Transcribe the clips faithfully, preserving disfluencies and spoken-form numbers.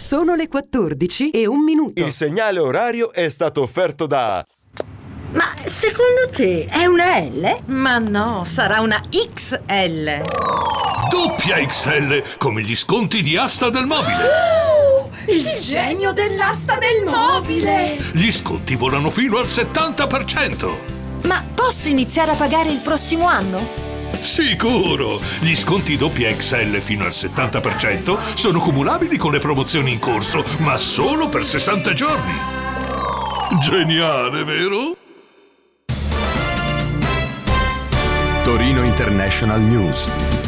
Sono le quattordici e un minuto. Il segnale orario è stato offerto da... Ma secondo te è una L? Ma no, sarà una X L. Doppia X L, come gli sconti di Asta del Mobile. Oh, il genio dell'asta del mobile. Gli sconti volano fino al settanta per cento. Ma posso iniziare a pagare il prossimo anno? Sicuro! Gli sconti doppia X L fino al settanta per cento sono cumulabili con le promozioni in corso, ma solo per sessanta giorni. Geniale, vero? Torino International News.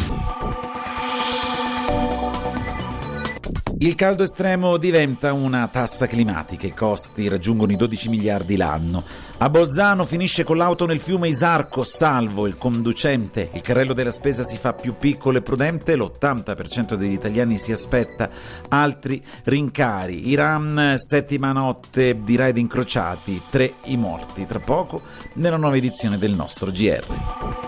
Il caldo estremo diventa una tassa climatica, i costi raggiungono i dodici miliardi l'anno. A Bolzano finisce con l'auto nel fiume Isarco, salvo il conducente. Il carrello della spesa si fa più piccolo e prudente, l'ottanta per cento degli italiani si aspetta altri rincari. Iran, settima notte di raid incrociati, tre i morti. Tra poco nella nuova edizione del nostro G R.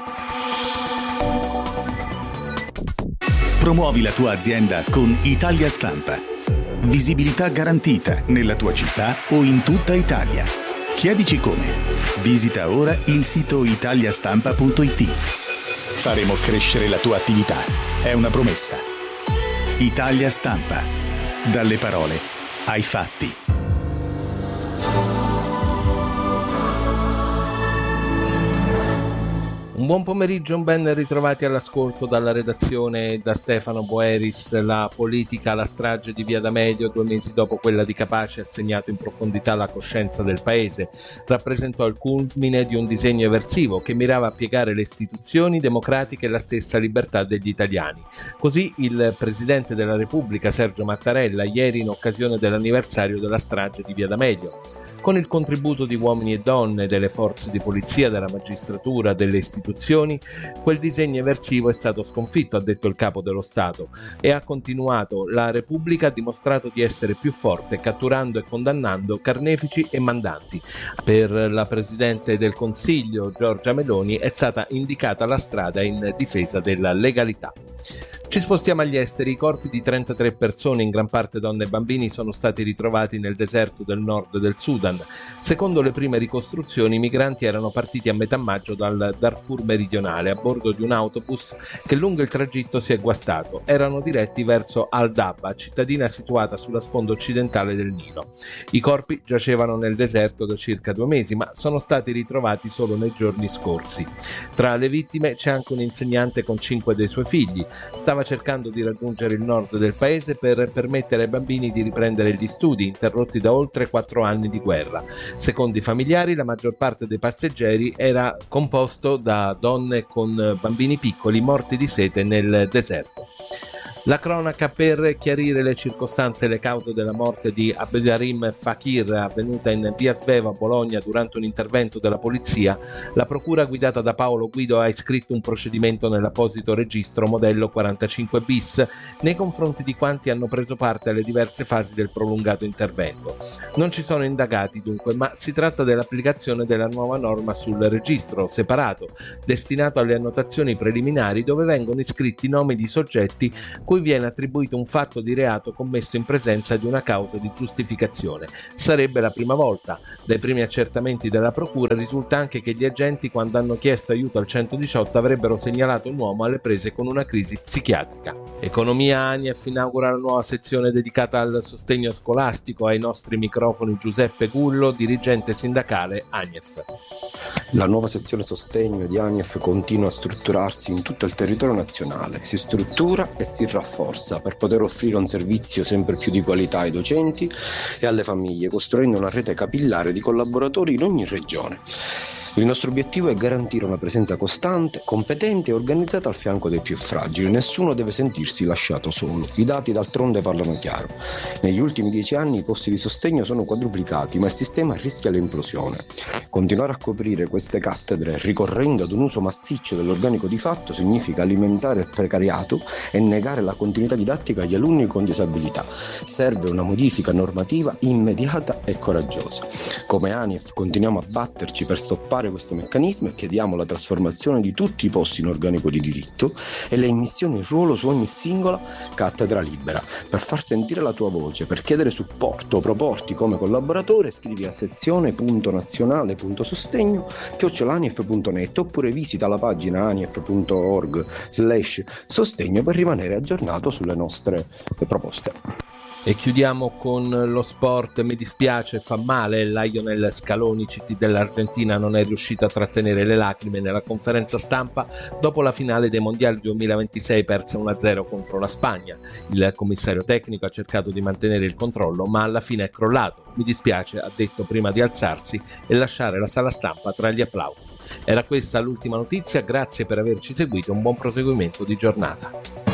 Promuovi la tua azienda con Italia Stampa. Visibilità garantita nella tua città o in tutta Italia. Chiedici come. Visita ora il sito italiastampa punto it. Faremo crescere la tua attività. È una promessa. Italia Stampa. Dalle parole ai fatti. Un buon pomeriggio, un ben ritrovati all'ascolto dalla redazione da Stefano Boeris. La politica, la strage di Via D'Amelio, due mesi dopo quella di Capaci, ha segnato in profondità la coscienza del paese. Rappresentò il culmine di un disegno eversivo che mirava a piegare le istituzioni democratiche e la stessa libertà degli italiani. Così il Presidente della Repubblica, Sergio Mattarella, ieri in occasione dell'anniversario della strage di Via D'Amelio. Con il contributo di uomini e donne, delle forze di polizia, della magistratura, delle istituzioni, quel disegno eversivo è stato sconfitto, ha detto il Capo dello Stato, e ha continuato: la Repubblica ha dimostrato di essere più forte, catturando e condannando carnefici e mandanti. Per la Presidente del Consiglio, Giorgia Meloni, è stata indicata la strada in difesa della legalità. Ci spostiamo agli esteri. I corpi di trentatré persone, in gran parte donne e bambini, sono stati ritrovati nel deserto del nord del Sudan. Secondo le prime ricostruzioni, i migranti erano partiti a metà maggio dal Darfur meridionale a bordo di un autobus che lungo il tragitto si è guastato. Erano diretti verso Al-Dabba, cittadina situata sulla sponda occidentale del Nilo. I corpi giacevano nel deserto da circa due mesi, ma sono stati ritrovati solo nei giorni scorsi. Tra le vittime c'è anche un insegnante con cinque dei suoi figli. Stava cercando di raggiungere il nord del paese per permettere ai bambini di riprendere gli studi interrotti da oltre quattro anni di guerra. Secondo i familiari, la maggior parte dei passeggeri era composto da donne con bambini piccoli morti di sete nel deserto. La cronaca per chiarire le circostanze e le cause della morte di Abdelkarim Fakir, avvenuta in via Sveva a Bologna durante un intervento della polizia. La procura guidata da Paolo Guido ha iscritto un procedimento nell'apposito registro modello quarantacinque bis nei confronti di quanti hanno preso parte alle diverse fasi del prolungato intervento. Non ci sono indagati dunque, ma si tratta dell'applicazione della nuova norma sul registro separato, destinato alle annotazioni preliminari, dove vengono iscritti nomi di soggetti cui viene attribuito un fatto di reato commesso in presenza di una causa di giustificazione. Sarebbe la prima volta. Dai primi accertamenti della procura risulta anche che gli agenti, quando hanno chiesto aiuto al centodiciotto, avrebbero segnalato un uomo alle prese con una crisi psichiatrica. Economia. Anief inaugura la nuova sezione dedicata al sostegno scolastico. Ai nostri microfoni Giuseppe Gullo, dirigente sindacale Anief. La nuova sezione sostegno di Anief continua a strutturarsi in tutto il territorio nazionale. Si struttura e si rafforza per poter offrire un servizio sempre più di qualità ai docenti e alle famiglie, costruendo una rete capillare di collaboratori in ogni regione. Il nostro obiettivo è garantire una presenza costante, competente e organizzata al fianco dei più fragili. Nessuno deve sentirsi lasciato solo. I dati d'altronde parlano chiaro. Negli ultimi dieci anni i posti di sostegno sono quadruplicati, ma il sistema rischia l'implosione. Continuare a coprire queste cattedre ricorrendo ad un uso massiccio dell'organico di fatto significa alimentare il precariato e negare la continuità didattica agli alunni con disabilità. Serve una modifica normativa immediata e coraggiosa. Come Anief continuiamo a batterci per stoppare attivare questo meccanismo e chiediamo la trasformazione di tutti i posti in organico di diritto e le immissioni in ruolo su ogni singola cattedra libera. Per far sentire la tua voce, per chiedere supporto o proporti come collaboratore, scrivi a sezione punto nazionale punto sostegno chiocciola anief punto net oppure visita la pagina anief punto org slash sostegno per rimanere aggiornato sulle nostre proposte. E chiudiamo con lo sport. Mi dispiace, fa male, Lionel Scaloni, C T dell'Argentina, non è riuscito a trattenere le lacrime nella conferenza stampa dopo la finale dei mondiali duemilaventisei persa uno a zero contro la Spagna. Il commissario tecnico ha cercato di mantenere il controllo, ma alla fine è crollato. Mi dispiace, ha detto prima di alzarsi e lasciare la sala stampa tra gli applausi. Era questa l'ultima notizia, grazie per averci seguito, un buon proseguimento di giornata.